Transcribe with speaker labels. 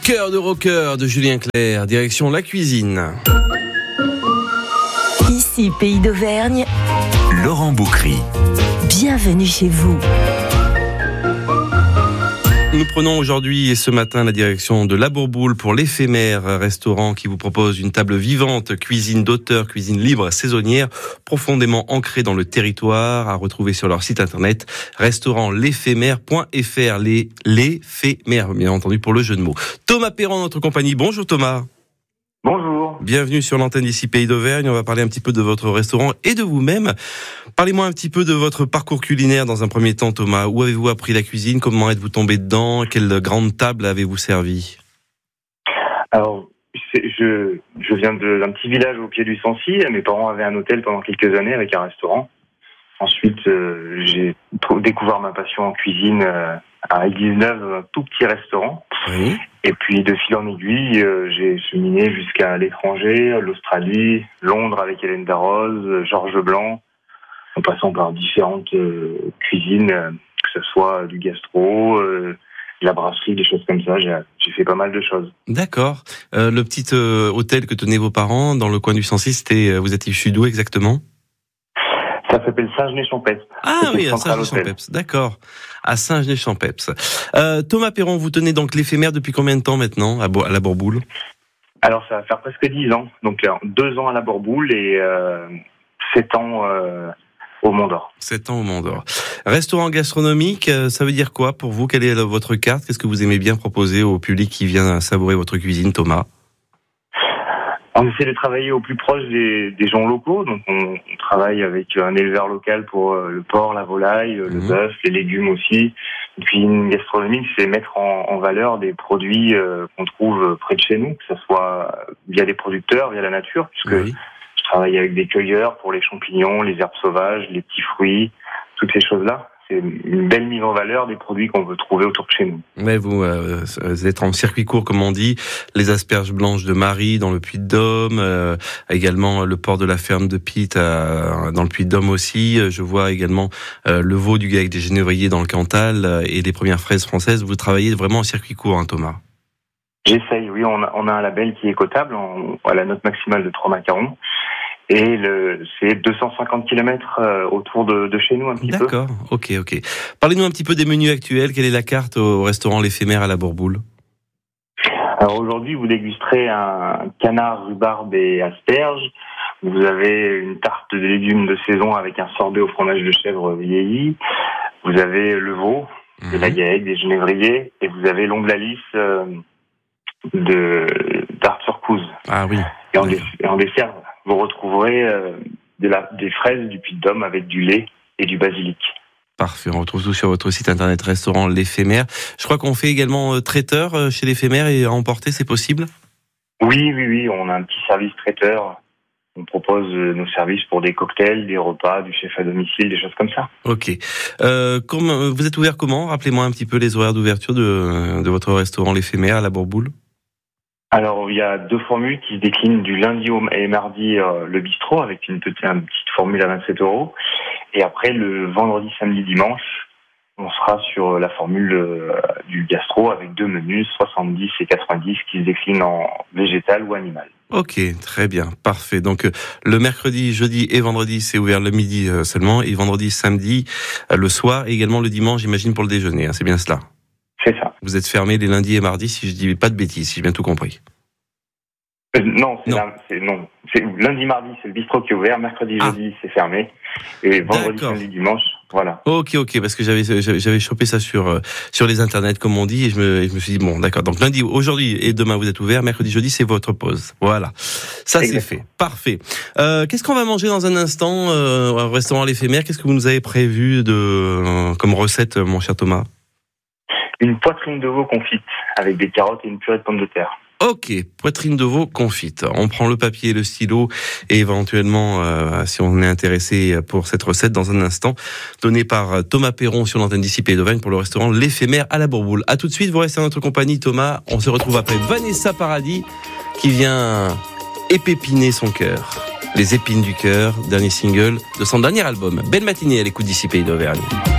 Speaker 1: Cœur de rocker de Julien Clerc, direction la cuisine.
Speaker 2: Ici, Pays d'Auvergne,
Speaker 3: Laurent Boucry.
Speaker 2: Bienvenue chez vous.
Speaker 1: Nous prenons aujourd'hui et ce matin la direction de La Bourboule pour l'éphémère restaurant qui vous propose une table vivante, cuisine d'auteur, cuisine libre, saisonnière, profondément ancrée dans le territoire, à retrouver sur leur site internet restaurantlephémère.fr, l'éphémère, bien entendu pour le jeu de mots. Thomas Perron, notre compagnie. Bonjour Thomas.
Speaker 4: Bonjour.
Speaker 1: Bienvenue sur l'antenne d'ici Pays d'Auvergne. On va parler un petit peu de votre restaurant et de vous-même. Parlez-moi un petit peu de votre parcours culinaire dans un premier temps, Thomas. Où avez-vous appris la cuisine? Comment êtes-vous tombé dedans? Quelle grande table avez-vous servi?
Speaker 4: Alors, je viens d'un petit village au pied du Sancy. Mes parents avaient un hôtel pendant quelques années avec un restaurant. Ensuite, j'ai découvert ma passion en cuisine à Église-Neuve, un tout petit restaurant.
Speaker 1: Oui.
Speaker 4: Et puis, de fil en aiguille, j'ai cheminé jusqu'à l'étranger, l'Australie, Londres avec Hélène Darroze, Georges Blanc, en passant par différentes cuisines, que ce soit du gastro, la brasserie, des choses comme ça. J'ai fait pas mal de choses.
Speaker 1: D'accord. Le petit hôtel que tenaient vos parents dans le coin du Sancy, vous êtes issu d'où exactement?
Speaker 4: Ça s'appelle Saint-Genès-Champêtre.
Speaker 1: Ah oui, à Saint-Genès-Champêtre. D'accord. À Saint-Genès-Champêtre. Thomas Perron, vous tenez donc l'éphémère depuis combien de temps maintenant à La Bourboule?
Speaker 4: Alors, ça va faire presque 10 ans. Donc, 2 ans à La Bourboule et 7 ans au Mont d'Or.
Speaker 1: 7 ans au Mont d'Or. Restaurant gastronomique, ça veut dire quoi pour vous? Quelle est votre carte? Qu'est-ce que vous aimez bien proposer au public qui vient savourer votre cuisine, Thomas?
Speaker 4: On essaie de travailler au plus proche des gens locaux. Donc, on travaille avec un éleveur local pour le porc, la volaille, le bœuf, les légumes aussi. Et puis, une gastronomie, c'est mettre en valeur des produits qu'on trouve près de chez nous, que ce soit via des producteurs, via la nature, puisque je travaille avec des cueilleurs pour les champignons, les herbes sauvages, les petits fruits, toutes ces choses-là. C'est une belle mise en valeur des produits qu'on veut trouver autour de chez nous.
Speaker 1: Mais vous êtes en circuit court, comme on dit, les asperges blanches de Marie dans le Puy-de-Dôme, également le porc de la ferme de Pitt dans le Puy-de-Dôme aussi. Je vois également le veau du Gaillac des Genévriers dans le Cantal et les premières fraises françaises. Vous travaillez vraiment en circuit court, hein, Thomas? J'essaye,
Speaker 4: oui. On a un label qui est cotable à la note maximale de 3 macarons. Et c'est 250 km autour de chez nous un petit peu.
Speaker 1: D'accord, ok. Parlez-nous un petit peu des menus actuels. Quelle est la carte au restaurant L'Éphémère à La Bourboule?
Speaker 4: Alors aujourd'hui, vous dégusterez un canard, rhubarbe et asperges. Vous avez une tarte de légumes de saison avec un sorbet au fromage de chèvre vieilli. Vous avez le veau, de la Gaillac, des Genévriers. Et vous avez l'onglalis d'Art Surcouz.
Speaker 1: Ah oui.
Speaker 4: Et en dessert, vous retrouverez des fraises du Puy-de-Dôme avec du lait et du basilic.
Speaker 1: Parfait, on retrouve tout sur votre site internet restaurant L'Éphémère. Je crois qu'on fait également traiteur chez L'Éphémère et à emporter, c'est possible? Oui,
Speaker 4: on a un petit service traiteur. On propose nos services pour des cocktails, des repas, du chef à domicile, des choses comme ça. Ok.
Speaker 1: Vous êtes ouvert comment? Rappelez-moi un petit peu les horaires d'ouverture de votre restaurant L'Éphémère à La Bourboule.
Speaker 4: Alors, il y a 2 formules qui se déclinent du lundi et mardi, le bistrot, avec une petite formule à 27 €. Et après, le vendredi, samedi, dimanche, on sera sur la formule du gastro avec 2 menus, 70 et 90, qui se déclinent en végétal ou animal.
Speaker 1: Ok, très bien, parfait. Donc, le mercredi, jeudi et vendredi, c'est ouvert le midi seulement, et vendredi, samedi, le soir, et également le dimanche, j'imagine, pour le déjeuner, hein, c'est bien cela?
Speaker 4: C'est ça.
Speaker 1: Vous êtes fermé les lundis et mardis, si je dis pas de bêtises, si j'ai bien tout compris.
Speaker 4: Non. C'est lundi, mardi, c'est le bistrot qui est ouvert. Mercredi, jeudi, c'est fermé. Et vendredi, samedi, dimanche, voilà. Ok,
Speaker 1: parce que j'avais chopé ça sur les internets, comme on dit, et je me suis dit, bon, d'accord. Donc lundi, aujourd'hui et demain, vous êtes ouvert. Mercredi, jeudi, c'est votre pause. Voilà. Ça, c'est fait. Parfait. Qu'est-ce qu'on va manger dans un instant au restaurant L'Éphémère? Qu'est-ce que vous nous avez prévu comme recette, mon cher Thomas?
Speaker 4: Une poitrine de veau confite avec des carottes et une purée de pommes de terre.
Speaker 1: Ok, poitrine de veau confite. On prend le papier et le stylo et éventuellement, si on est intéressé pour cette recette dans un instant, donnée par Thomas Perron sur l'antenne d'ici Pays d'Auvergne pour le restaurant L'Éphémère à La Bourboule. À tout de suite, vous restez à notre compagnie, Thomas. On se retrouve après Vanessa Paradis qui vient épépiner son cœur. Les épines du cœur, dernier single de son dernier album. Belle matinée à l'écoute d'ici Pays d'Auvergne.